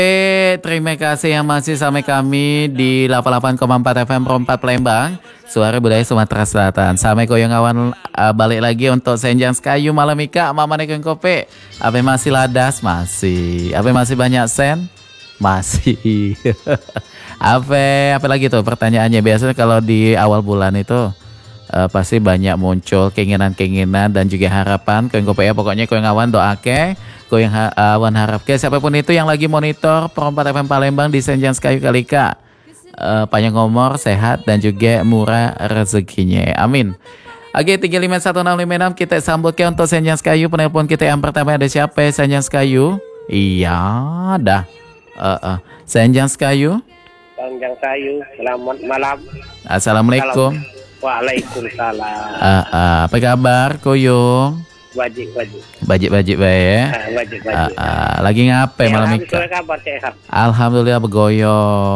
Terima kasih yang masih sama kami di 88,4 FM Pro 4 Palembang, Suara Budaya Sumatera Selatan. Sampai goyang awan balik lagi untuk Senjang Sekayu malam Ika, Mama Nekeng Kope. Apa masih ladas? Masih. Apa masih banyak sen? Masih. Apa lagi tuh pertanyaannya? Biasanya kalau di awal bulan itu pasti banyak muncul keinginan-keinginan dan juga harapan. Koyang Kope ya, pokoknya koyang awan doake. Yang awan harap ke siapapun itu yang lagi monitor Pro 4 FM Palembang di Senjang Sekayu Kalika, panjang umur, sehat dan juga murah rezekinya, amin. Oke, 35165 kita sambut ke untuk Senjang Sekayu. Penelpon kita yang pertama ada siapa? Senjang Sekayu. Iya dah. Senjang Sekayu. Senjang Sekayu, selamat malam. Assalamualaikum. Waalaikumsalam. Apa kabar Koyong? Wajib. Bajik baik ya. Wajib. Lagi ngapain malam ini? Kabar sehat. Alhamdulillah begoyo.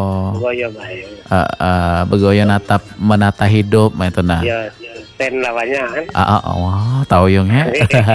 Begoyo menata hidup itu nah. Ya, ten lawannya kan. Wah, tahu yung ya.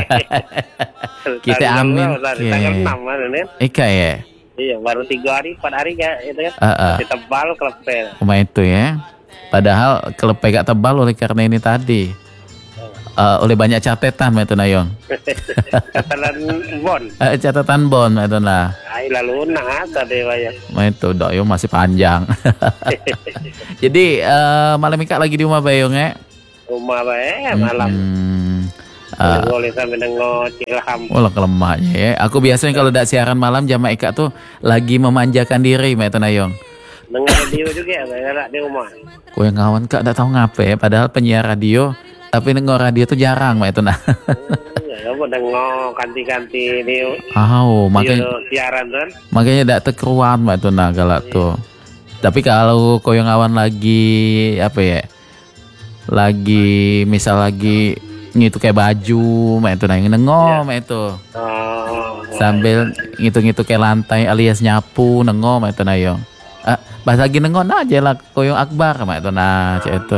Kita amin. Tanggal 6 Ika ya. Iya, baru 3 hari, 4 hari ya itu kan. Masih tebal kelepek. Cuma itu ya. Padahal kelepek gak tebal oleh karena ini tadi. Oleh banyak catatan itu Nayong. Catatan bon. Catatan bon itu nah. Lalu tadi banyak. Itu Doyong masih panjang. Jadi malam Ika lagi di rumah Bayong ya. Rumah malam. Boleh sampai nengok Ilham. Kelemahnya ya. Aku biasanya kalau udah siaran malam jamaah Ika tuh lagi memanjakan diri itu Nayong. Dengar radio juga ya, di rumah. Kau yang ngawan Kak tak tahu ngapa ya. Padahal penyiar radio. Tapi nengok radio tuh jarang itu nah. Ya, kamu nengok ganti-ganti di. Makanya siaran kan. Makanya tidak terkeruan itu nah galak tuh. Tapi kalau koyong awan lagi apa ya? Lagi misal lagi ngitu kayak baju, itu nah yang nengok itu. Sambil ngitung-ngitung kayak lantai alias nyapu nengok itu nah Yong. Pas lagi nengok nah aja lah koyong akbar itu nah itu.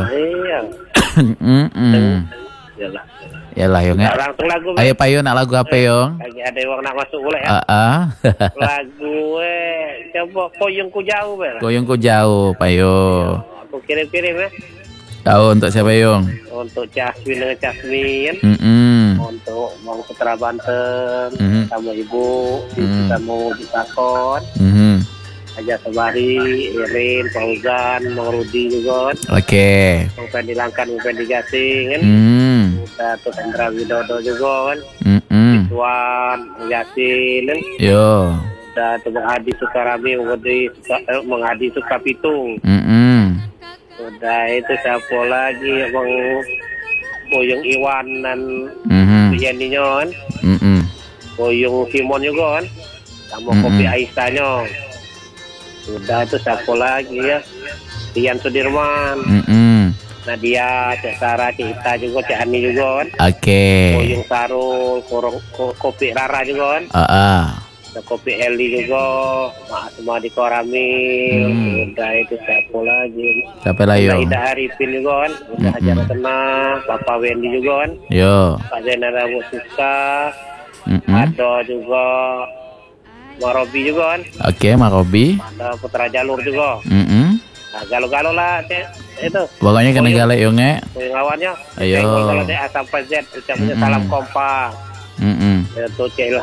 Yalah Yong ya. Langsung lagu. Ayo Payo nak lagu apa Yong? Lagi ada yang nak masuk boleh ya. Lagu coba Koyongku Jauh be. Koyongku Jauh Payo. Aku kirim ya. Tahu untuk siapa Yong? Untuk Jasmine dengan Jasmine. Untuk Bang Putra Banten sama Ibu sama Ibu Takon. Aja Sabari, Irin, Fauzan, Mang Rudi juga. Oke. Mang Fendi Langkan, Mang Fendi Gasing kan. Udah tuh Hendra Widodo juga kan. Ridwan, Yasin kan. Yo. Udah tuh Mang Adi Sukarami, Mang Adi Sukapitung. Udah itu siapa lagi Mang Boyong Iwan dan Yeni kan. Boyong Simon juga kan. Sama Kopi Aisyahnya. Udah itu siapa lagi ya? Dian Sudirman. Nadia, Cek Sarah, Cek Ita juga, Cek Ani juga kan. Oke. Boyong Sarul, Kopi Rara juga kan. Ada Kopi Eli juga, Mak Semua di Koramil. Udah itu siapa lagi? Siapa lagi Yong? Ida Arifin juga kan. Udah Hajar Tenang, Papa Wendy juga kan. Yo. Pak Zainal Musiska. Ada juga Marobi juga kan. Oke, Marobi. Ada Putra Jalur juga. Nah, galo-galo lah itu. Pokoknya kena galak Yong ya. Pengawannya. Ayo. Kalau dia A sampai Z ucapnya salam kompak. Itu